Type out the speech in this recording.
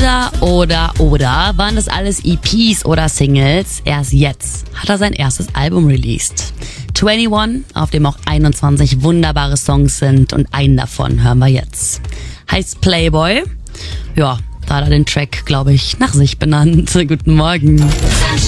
Oder, waren das alles EPs oder Singles? Erst jetzt hat er sein erstes Album released. 21, auf dem auch 21 wunderbare Songs sind und einen davon hören wir jetzt. Heißt Playboy. Ja, da hat er den Track, glaube ich, nach sich benannt. Guten Morgen.